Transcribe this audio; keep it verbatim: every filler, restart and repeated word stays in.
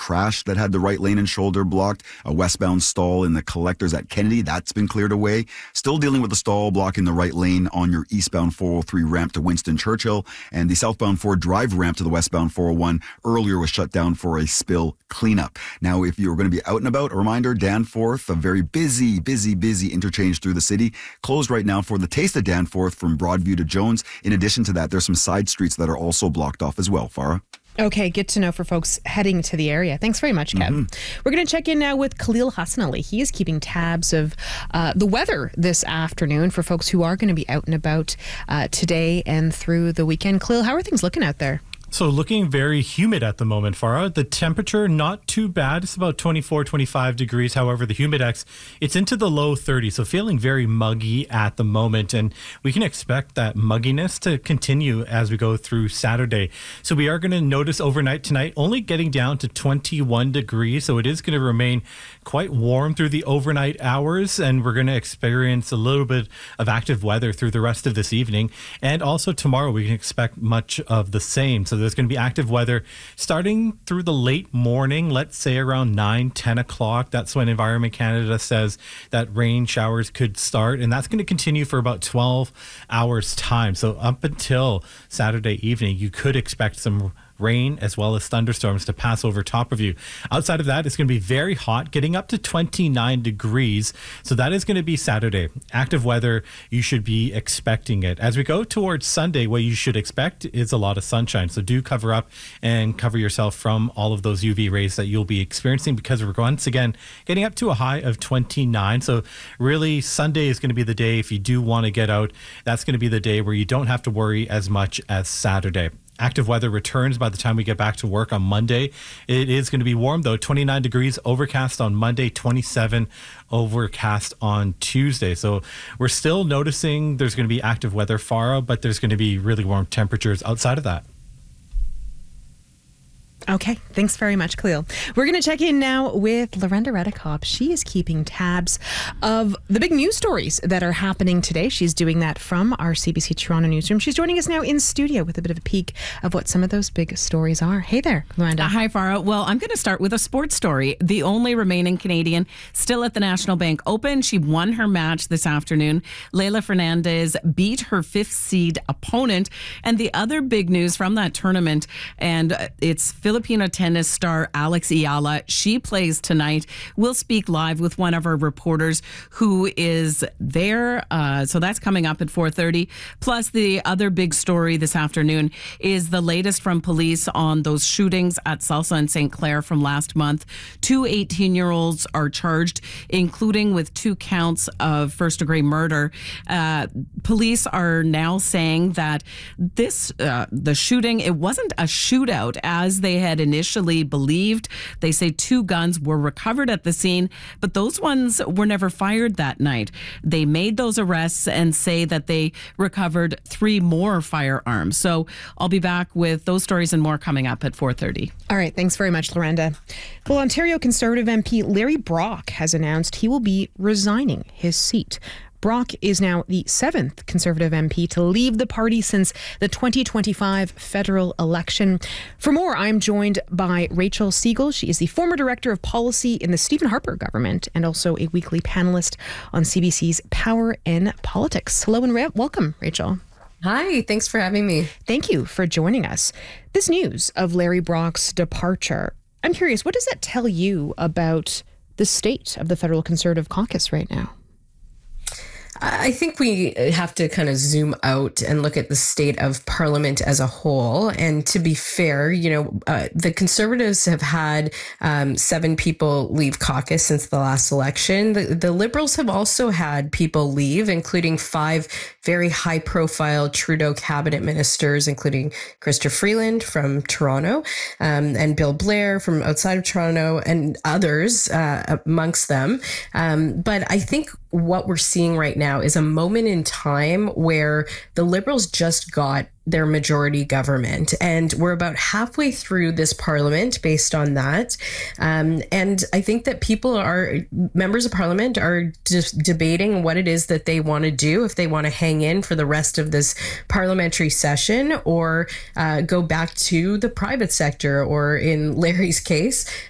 crash that had the right lane and shoulder blocked. A westbound stall in the collectors at Kennedy, that's been cleared away. Still dealing with the stall blocking the right lane on your eastbound four oh three ramp to Winston Churchill. And the southbound Ford Drive ramp to the westbound four oh one earlier was shut down for a spill cleanup. Now, if you're going to be out and about, a reminder, Danforth, a very busy, busy, busy interchange through the city, closed right now for the Taste of Danforth from Broadview to Jones. In addition to that, there's some side streets that are also blocked off as well. Farah? Okay, good to know for folks heading to the area. Thanks very much, Kev. Mm-hmm. We're going to check in now with Khalil Hassan Ali. He is keeping tabs of uh, the weather this afternoon for folks who are going to be out and about uh, today and through the weekend. Khalil, how are things looking out there? So looking very humid at the moment, Farah. The temperature, not too bad. It's about twenty-four, twenty-five degrees. However, the humidex, it's into the low thirties. So feeling very muggy at the moment. And we can expect that mugginess to continue as we go through Saturday. So we are going to notice overnight tonight only getting down to twenty-one degrees. So it is going to remain quite warm through the overnight hours. And we're going to experience a little bit of active weather through the rest of this evening. And also tomorrow, we can expect much of the same. So there's going to be active weather starting through the late morning, let's say around nine, ten o'clock. That's when Environment Canada says that rain showers could start. And that's going to continue for about twelve hours time. So up until Saturday evening, you could expect some rain as well as thunderstorms to pass over top of you. Outside of that, it's going to be very hot, getting up to twenty-nine degrees. So that is going to be Saturday. Active weather, you should be expecting it. As we go towards Sunday, what you should expect is a lot of sunshine. So do cover up and cover yourself from all of those U V rays that you'll be experiencing, because we're once again getting up to a high of twenty-nine. So really, Sunday is going to be the day, if you do want to get out, that's going to be the day where you don't have to worry as much as Saturday. Active weather returns by the time we get back to work on Monday. It is going to be warm, though. twenty-nine degrees overcast on Monday, twenty-seven overcast on Tuesday. So we're still noticing there's going to be active weather, Farah, but there's going to be really warm temperatures outside of that. Okay, thanks very much, Khalil. We're going to check in now with Lorenda Redekop. She is keeping tabs of the big news stories that are happening today. She's doing that from our C B C Toronto newsroom. She's joining us now in studio with a bit of a peek of what some of those big stories are. Hey there, Lorenda. Uh, hi, Farah. Well, I'm going to start with a sports story. The only remaining Canadian still at the National Bank Open. She won her match this afternoon. Leylah Fernandez beat her fifth seed opponent. And the other big news from that tournament, and it's Filipino tennis star Alex Ayala. She plays tonight. We'll speak live with one of our reporters who is there. Uh, so that's coming up at four thirty. Plus, the other big story this afternoon is the latest from police on those shootings at Salsa and Saint Clair from last month. Two eighteen-year-olds are charged, including with two counts of first-degree murder. Uh, police are now saying that this, uh, the shooting, it wasn't a shootout as they had initially believed. They say two guns were recovered at the scene, but those ones were never fired that night. They made those arrests and say that they recovered three more firearms. So I'll be back with those stories and more coming up at four thirty. All right, thanks very much, Lorenda. Well, Ontario Conservative M P Larry Brock has announced he will be resigning his seat. Brock is now the seventh Conservative M P to leave the party since the twenty twenty-five federal election. For more, I'm joined by Rachel Siegel. She is the former Director of Policy in the Stephen Harper government and also a weekly panelist on C B C's Power and Politics. Hello and re- welcome, Rachel. Hi, thanks for having me. Thank you for joining us. This news of Larry Brock's departure, I'm curious, what does that tell you about the state of the federal Conservative caucus right now? I think we have to kind of zoom out and look at the state of Parliament as a whole. And to be fair, you know, uh, the Conservatives have had um, seven people leave caucus since the last election. The, the Liberals have also had people leave, including five very high-profile Trudeau cabinet ministers, including Chrystia Freeland from Toronto um, and Bill Blair from outside of Toronto and others uh, amongst them. Um, but I think what we're seeing right now is a moment in time where the Liberals just got their majority government. And we're about halfway through this parliament based on that. Um, and I think that people are, members of parliament are just debating what it is that they want to do, if they want to hang in for the rest of this parliamentary session or uh, go back to the private sector, or in Larry's case,